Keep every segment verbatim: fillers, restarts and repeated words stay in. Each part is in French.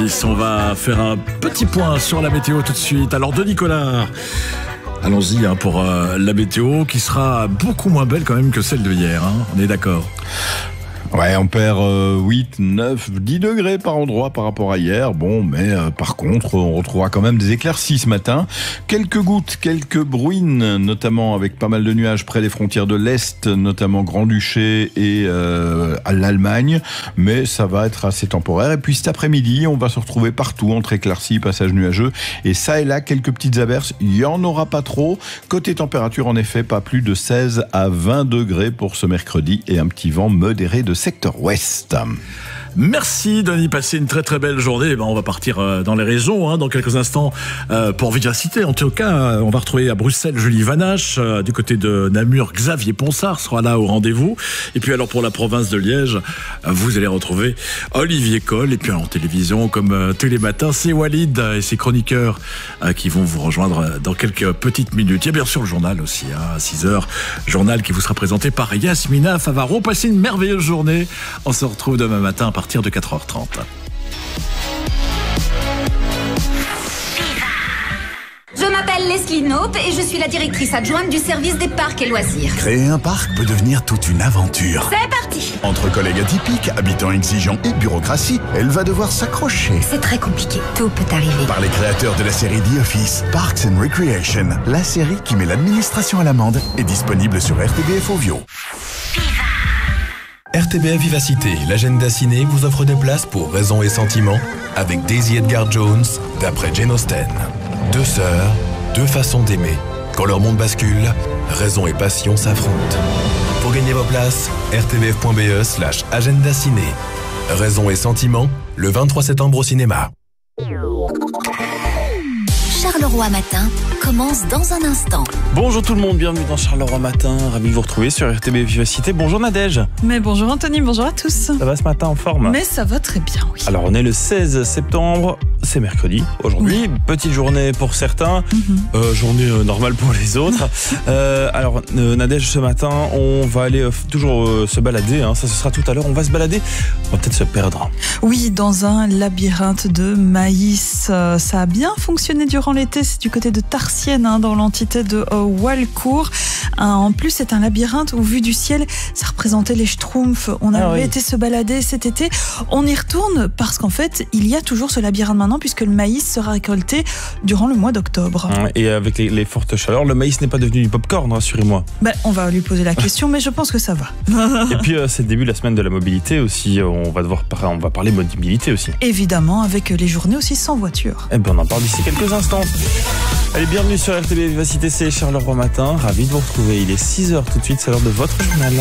On va faire un petit point sur la météo tout de suite. Alors Denis Collard, allons-y hein, pour euh, la météo qui sera beaucoup moins belle quand même que celle de hier, hein. On est d'accord? Ouais, on perd euh, huit, neuf, dix degrés par endroit par rapport à hier. Bon, mais euh, par contre, on retrouvera quand même des éclaircies ce matin. Quelques gouttes, quelques bruines, notamment avec pas mal de nuages près des frontières de l'Est, notamment Grand-Duché et euh, à l'Allemagne. Mais ça va être assez temporaire. Et puis cet après-midi, on va se retrouver partout entre éclaircies, passages nuageux. Et ça et là, quelques petites averses. Il n'y en aura pas trop. Côté température, en effet, pas plus de seize à vingt degrés pour ce mercredi et un petit vent modéré de secteur ouest. Merci Denis, passez une très très belle journée. Ben, on va partir euh, dans les régions hein, dans quelques instants euh, pour Vivacité. En tout cas, euh, on va retrouver à Bruxelles Julie Vanache, euh, du côté de Namur, Xavier Ponsard sera là au rendez-vous. Et puis alors pour la province de Liège, euh, vous allez retrouver Olivier Coll. Et puis en télévision, comme euh, tous les matins, c'est Walid et ses chroniqueurs euh, qui vont vous rejoindre dans quelques petites minutes. Il y a bien sûr le journal aussi, hein, à six heures, journal qui vous sera présenté par Yasmina Favaro. Passez une merveilleuse journée. On se retrouve demain matin à partir de quatre heures trente. Je m'appelle Leslie Knope et je suis la directrice adjointe du service des parcs et loisirs. Créer un parc peut devenir toute une aventure. C'est parti! Entre collègues atypiques, habitants exigeants et bureaucratie, elle va devoir s'accrocher. C'est très compliqué, tout peut arriver. Par les créateurs de la série The Office, Parks and Recreation, la série qui met l'administration à l'amende, est disponible sur R T B F Ovio. R T B F Vivacité, l'agenda ciné vous offre des places pour Raison et Sentiment avec Daisy Edgar Jones d'après Jane Austen. Deux sœurs, deux façons d'aimer. Quand leur monde bascule, raison et passion s'affrontent. Pour gagner vos places, rtbf.be slash agenda ciné. Raison et Sentiment, le vingt-trois septembre au cinéma. Charleroi Matin commence dans un instant. Bonjour tout le monde, bienvenue dans Charleroi Matin, ravi de vous retrouver sur R T B Vivacité. Bonjour Nadège. Mais bonjour Anthony, bonjour à tous. Ça va ce matin en forme? Mais ça va très bien, oui. Alors on est le seize septembre, c'est mercredi aujourd'hui, oui. Petite journée pour certains, mm-hmm. euh, journée euh, normale pour les autres. euh, alors euh, Nadège, ce matin on va aller euh, toujours euh, se balader, hein. Ça ce sera tout à l'heure, on va se balader, on va peut-être se perdre. Oui, dans un labyrinthe de maïs, euh, ça a bien fonctionné durant l'été, c'est du côté de Tarsienne, hein, dans l'entité de euh, Walcourt. Euh, en plus c'est un labyrinthe où vu du ciel, ça représentait les Schtroumpfs. On avait ah oui. été se balader cet été, on y retourne parce qu'en fait il y a toujours ce labyrinthe maintenant puisque le maïs sera récolté durant le mois d'octobre. Et avec les, les fortes chaleurs, le maïs n'est pas devenu du popcorn, rassurez-moi. Ben, on va lui poser la question, mais je pense que ça va. Et puis euh, c'est le début de la semaine de la mobilité aussi, on va devoir on va parler mobilité aussi. Évidemment, avec les journées aussi sans voiture. Et ben on en parle d'ici quelques instants. Allez, bienvenue sur R T B Vivacité, c'est Charleroi Matin, ravi de vous retrouver. Il est six heures tout de suite, c'est l'heure de votre journal.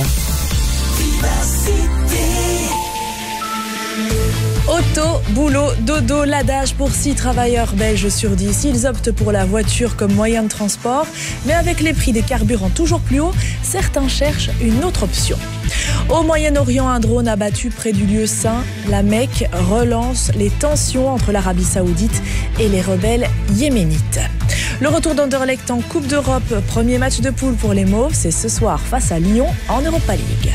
Auto, boulot, dodo, l'adage pour six travailleurs belges sur dix. Ils optent pour la voiture comme moyen de transport, mais avec les prix des carburants toujours plus hauts, certains cherchent une autre option. Au Moyen-Orient, un drone abattu près du lieu saint, la Mecque, relance les tensions entre l'Arabie Saoudite et les rebelles yéménites. Le retour d'Anderlecht en Coupe d'Europe, premier match de poule pour les Mauves, c'est ce soir face à Lyon en Europa League.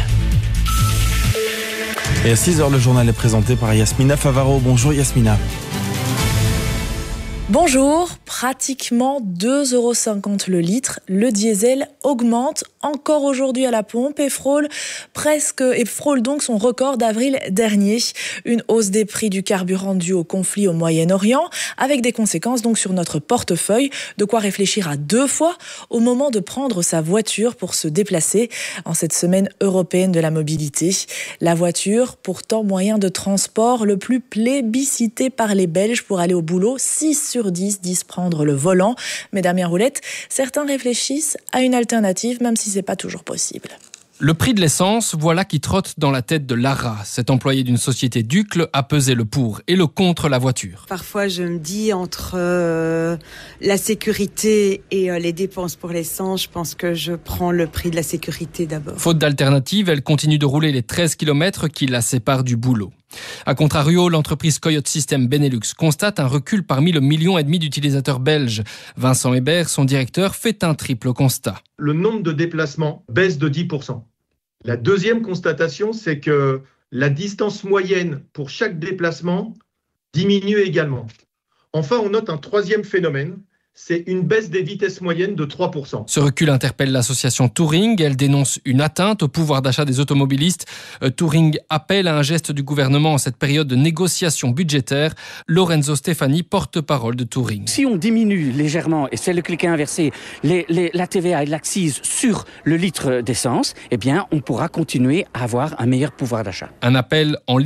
Et à six heures, le journal est présenté par Yasmina Favaro. Bonjour Yasmina. Bonjour, pratiquement deux euros cinquante le litre. Le diesel augmente encore aujourd'hui à la pompe et frôle presque et frôle donc son record d'avril dernier. Une hausse des prix du carburant due au conflit au Moyen-Orient, avec des conséquences donc sur notre portefeuille. De quoi réfléchir à deux fois au moment de prendre sa voiture pour se déplacer en cette semaine européenne de la mobilité. La voiture, pourtant moyen de transport le plus plébiscité par les Belges pour aller au boulot, six sur dix disent prendre le volant. Mais Damien Roulette, certains réfléchissent à une alternative, même si c'est pas toujours possible. Le prix de l'essence, voilà qui trotte dans la tête de Lara. Cet employé d'une société d'Uccle a pesé le pour et le contre la voiture. Parfois, je me dis, entre euh, la sécurité et euh, les dépenses pour l'essence, je pense que je prends le prix de la sécurité d'abord. Faute d'alternative, elle continue de rouler les treize kilomètres qui la séparent du boulot. A contrario, l'entreprise Coyote System Benelux constate un recul parmi le million et demi d'utilisateurs belges. Vincent Hébert, son directeur, fait un triple constat. Le nombre de déplacements baisse de dix pour cent. La deuxième constatation, c'est que la distance moyenne pour chaque déplacement diminue également. Enfin, on note un troisième phénomène, c'est une baisse des vitesses moyennes de trois pour cent. Ce recul interpelle l'association Touring. Elle dénonce une atteinte au pouvoir d'achat des automobilistes. Touring appelle à un geste du gouvernement en cette période de négociation budgétaire. Lorenzo Stefani, porte-parole de Touring. Si on diminue légèrement, et c'est le cliquet inversé, les, les, la T V A et l'accise sur le litre d'essence, eh bien, on pourra continuer à avoir un meilleur pouvoir d'achat. Un appel en